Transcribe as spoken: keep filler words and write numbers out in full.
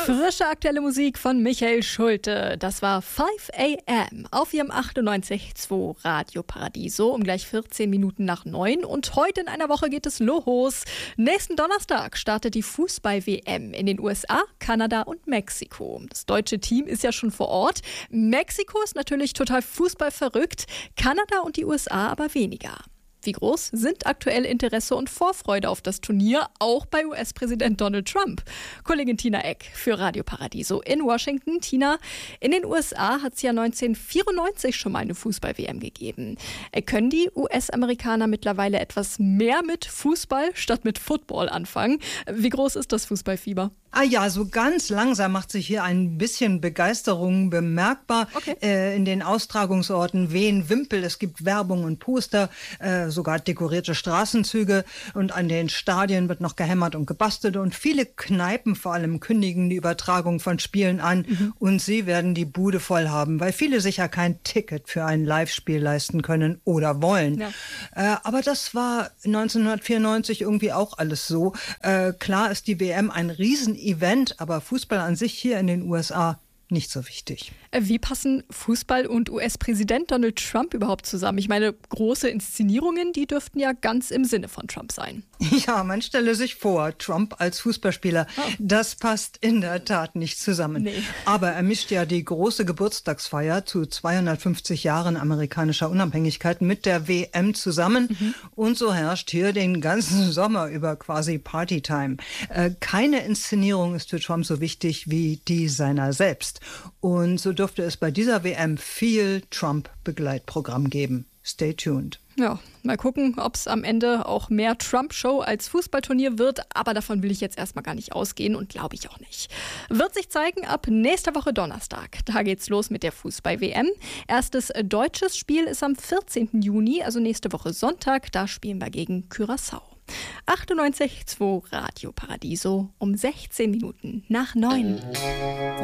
Frische aktuelle Musik von Michael Schulte. Das war five a m auf ihrem achtundneunzig Komma zwei Radio Paradiso um gleich vierzehn Minuten nach neun. Und heute in einer Woche geht es los. Nächsten Donnerstag startet die Fußball-W M in den U S A, Kanada und Mexiko. Das deutsche Team ist ja schon vor Ort. Mexiko ist natürlich total fußballverrückt, Kanada und die U S A aber weniger. Wie groß sind aktuell Interesse und Vorfreude auf das Turnier, auch bei U S-Präsident Donald Trump? Kollegin Tina Eck für Radio Paradiso in Washington. Tina, in den U S A hat es ja neunzehnhundertvierundneunzig schon mal eine Fußball-W M gegeben. Können die U S-Amerikaner mittlerweile etwas mehr mit Fußball statt mit Football anfangen? Wie groß ist das Fußballfieber? Ah ja, so ganz langsam macht sich hier ein bisschen Begeisterung bemerkbar. Okay. Äh, in den Austragungsorten wehen Wimpel, es gibt Werbung und Poster, äh, sogar dekorierte Straßenzüge, und an den Stadien wird noch gehämmert und gebastelt, und viele Kneipen vor allem kündigen die Übertragung von Spielen an, mhm. und sie werden die Bude voll haben, weil viele sicher kein Ticket für ein Live-Spiel leisten können oder wollen. Ja. Äh, aber das war neunzehnhundertvierundneunzig irgendwie auch alles so. Äh, klar ist die W M ein Riesen Event, aber Fußball an sich hier in den U S A nicht so wichtig. Wie passen Fußball und U S-Präsident Donald Trump überhaupt zusammen? Ich meine, große Inszenierungen, die dürften ja ganz im Sinne von Trump sein. Ja, man stelle sich vor, Trump als Fußballspieler, oh. das passt in der Tat nicht zusammen. Nee. Aber er mischt ja die große Geburtstagsfeier zu zweihundertfünfzig Jahren amerikanischer Unabhängigkeit mit der W M zusammen. Mhm. Und so herrscht hier den ganzen Sommer über quasi Partytime. Äh, keine Inszenierung ist für Trump so wichtig wie die seiner selbst. Und so dürfte es bei dieser W M viel Trump-Begleitprogramm geben. Stay tuned. Ja, mal gucken, ob es am Ende auch mehr Trump-Show als Fußballturnier wird. Aber davon will ich jetzt erstmal gar nicht ausgehen und glaube ich auch nicht. Wird sich zeigen ab nächster Woche Donnerstag. Da geht's los mit der Fußball-W M. Erstes deutsches Spiel ist am vierzehnten Juni, also nächste Woche Sonntag. Da spielen wir gegen Curaçao. achtundneunzig Komma zwei Radio Paradiso um sechzehn Minuten nach neun.